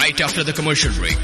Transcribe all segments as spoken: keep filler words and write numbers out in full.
right after the commercial break.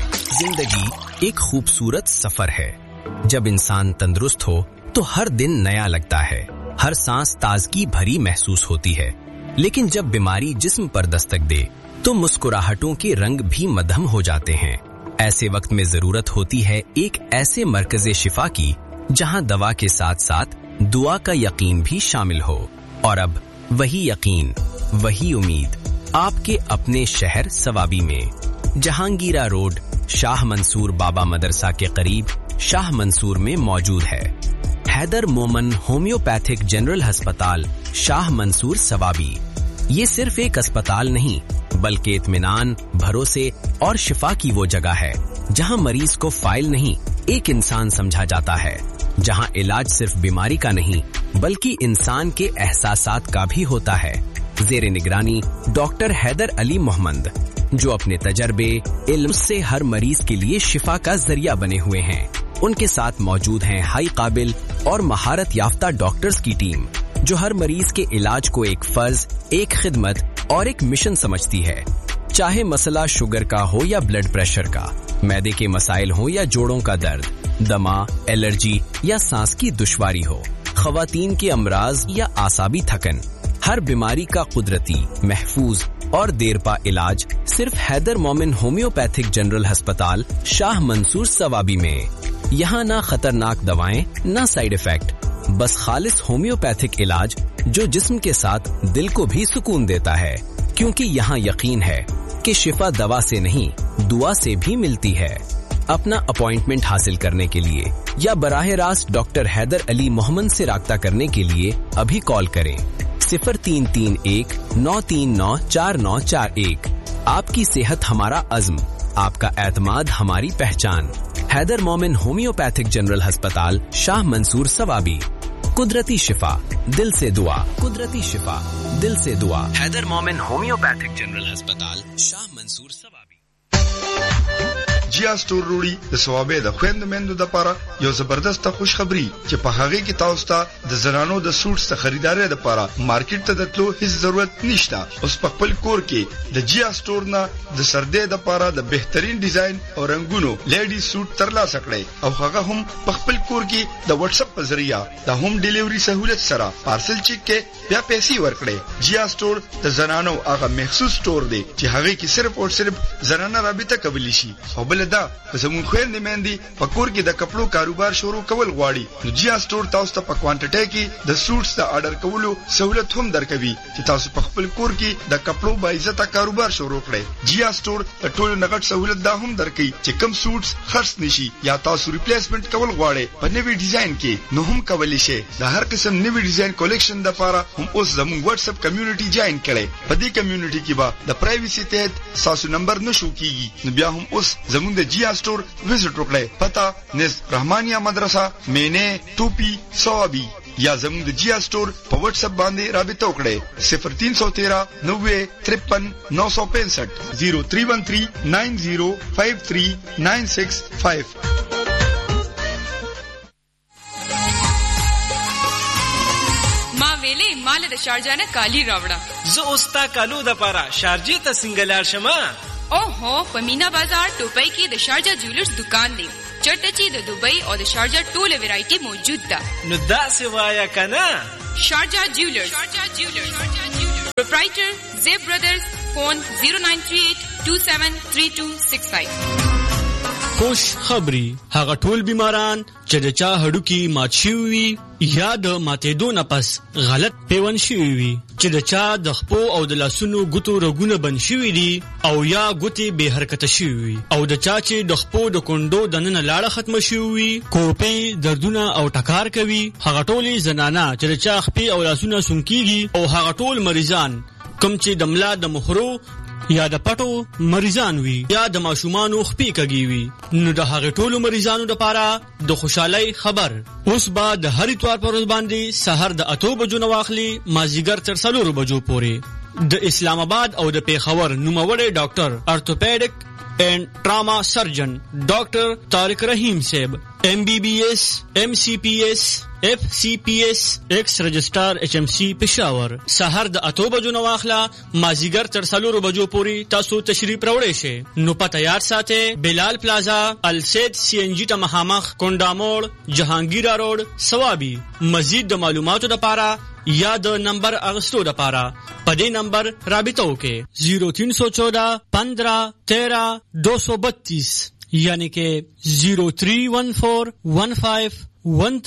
जिंदगी एक खूबसूरत सफर है. जब इंसान तंदुरुस्त हो तो हर दिन नया लगता है. हर सांस ताजगी भरी महसूस होती है. लेकिन जब बीमारी जिस्म पर दस्तक दे तो मुस्कुराहटों के रंग भी मध्यम हो जाते हैं. ऐसे वक्त में जरूरत होती है एक ऐसे मरकज़े शिफा की जहां दवा के साथ साथ दुआ का यकीन भी शामिल हो. और अब वही यकीन, वही उम्मीद आपके अपने शहर सवाबी में. जहांगीरा रोड शाह मंसूर बाबा मदरसा के करीब शाह मंसूर में मौजूद है हैदर मोमन होम्योपैथिक जनरल अस्पताल शाह मंसूर सवाबी. ये सिर्फ एक अस्पताल नहीं बल्कि इत्मीनान, भरोसे और शिफा की वो जगह है जहां मरीज को फाइल नहीं एक इंसान समझा जाता है. जहां इलाज सिर्फ बीमारी का नहीं बल्कि इंसान के एहसासात का भी होता है. जेर निगरानी डॉक्टर हैदर अली मोहम्मद जो अपने तजर्बे इल्म से हर मरीज के लिए शिफा का जरिया बने हुए हैं. उनके साथ मौजूद हैं हाई काबिल और महारत याफ्ता डॉक्टर्स की टीम जो हर मरीज के इलाज को एक फर्ज, एक खिदमत और एक मिशन समझती है. चाहे मसला शुगर का हो या ब्लड प्रेशर का, मैदे के मसाइल हो या जोड़ों का दर्द, दमा, एलर्जी या सांस की दुश्वारी हो, खवातीन के अमराज या आसाबी थकन, हर बीमारी का कुदरती, महफूज और देरपा इलाज सिर्फ हैदर मोमिन होम्योपैथिक जनरल अस्पताल शाह मंसूर सवाबी में. यहाँ ना खतरनाक दवाएं, ना साइड इफेक्ट, बस खालिस होम्योपैथिक इलाज जो जिस्म के साथ दिल को भी सुकून देता है. क्योंकि यहाँ यकीन है कि शिफा दवा से नहीं दुआ से भी मिलती है. अपना अपॉइंटमेंट हासिल करने के लिए या बराह रास्त डॉक्टर हैदर अली मोहम्मद से राब्ता करने के लिए अभी कॉल करें सिफर तीन तीन एक नौ तीन नौ चार नौ चार एक. आपकी सेहत हमारा अज़्म, आपका एतमाद हमारी पहचान. हैदर मोमिन होम्योपैथिक जनरल अस्पताल शाह मंसूर सवाबी. कुदरती शिफा दिल से दुआ. कुदरती शिफा दिल से दुआ. हैदर मोमिन होम्योपैथिक जनरल अस्पताल शाह मंसूर सवाबी. جیا سٹور روړي د ثوابې د خويند مندو د پاره یو زبردست خوش خبری چې په هغه کې تاسو ته د زنانو د سوټس ته خریداري د پاره مارکیټ ته د تلو هیڅ ضرورت نشته. اوس په خپل کور کې د جیا سٹور نه د سردې د پاره د بهترین ډیزاین او رنگونو لیډي سوټ ترلاسه کړئ او هغه هم په خپل کور کې د واتس اپ په ذریعہ د ہوم ډیلیوري سہولت سره پارسل چیک کې بیا پیسې ورکړئ. جیا سٹور د زنانو هغه مخصوص سٹور دی چې هغه کې صرف او صرف زنانه رابطه کولی شي. او بل دا زمون خويندې مېندې په کور کې د کپړو کاروبار شروع کول غواړي نو جیا سٹور تاسو ته په کوانټیټي کې د سوټس د آرډر کولو سہولت هم درکوي چې تاسو په خپل کور کې د کپړو باعزته کاروبار شروع کړئ. جیا سٹور د ټولو نغټ سہولت دا هم درکوي چې کم سوټس خرڅ نشي یا تاسو ریپلیسمنٹ کول غواړئ په نوي ډیزاین کې نو هم کولی شئ. د هر قسم نوي ډیزاین کلیکشن د لپاره هم اوس زمون واتس اپ کمیونټي جوائن کړئ. په دې کمیونټي کې به د پرایویسی تحت تاسو نمبر نشو کیږي نو بیا هم اوس زمون د جیا स्टोर विजिट रोकड़े. पता निस रहमानिया मदरसा मेने टोपी सवाबी या जमूद जिया स्टोर पर व्हाट्सएप बांधे राबिता उकड़े सिफर तीन सौ तेरह नब्बे तिरपन नौ सौ पैंसठ zero three one three nine zero five three nine six five. माँ वेले माल द शारजा ने काली रावड़ा जो उस्ता कालू द पारा शारजी त सिंगलार शमा. ओहो पमीना बाजार टोपई की द शारजा ज्वेलर्स दुकान दे चटची द दुबई और द शारजा टोल वैरायटी मौजूद दा. नुदा से वाया कना Sharjah jewellers. Sharjah jewellers proprietor जेब brothers. Phone zero nine three eight to seven three to six five. خوش خبری هغه ټول بیماران چې د چا هډوکی مات شوی وي یا د ماتېدو نه پس غلط پیوند شوی وي چې د چا د خپو او د لاسونو ګوتو رګونه بند شوی دي او یا ګوتې بې حرکته شوی وي او د چا چې د خپو د کونډو د ننه لاړه ختمه شوی وي کوپې دردونه او ټکار کوي هغه ټولې زنانه چې د چا خپې او لاسونه سونکېږي او هغه ټول مریضان کوم چې د ملا د مخرو یا د پټو مریضان وي یا د ماشومانو خپې کږي وي نو د هغه ټولو مریضانو لپاره د خوشحالۍ خبر اوس به د هر اتوار پر ورځ باندې سحر د اتو بجو نه واخلي مازیګر تر څلورو بجو پورې د اسلام آباد او د پیښور نوموړی ډاکټر ارتوپیډک اینڈ ټراما سرجن ډاکټر طارق رحیم صاحب ایم بی بی ایس ایم سی پی ایس اف سی پی ایس ایکس رجسٹر ایچ ام سی پېښور. سهار د اتو بجو نو واخلا مازیګر تر څلورو بجو پورې تاسو تشریف راوړئ شئ. نو پته یاد ساتئ بلال پلازا السید سی ان جی ته مخامخ کونډاموړ جهانگیرا روډ سوابي. مزید د معلوماتو لپاره یا د نمبر اغستو لپاره په دې نمبر رابطه وکړئ زیرو تین سو چودہ پندرہ تیرہ دو سو بتیس یعنی کہ زیرو تھری ون فور ون فائیو ون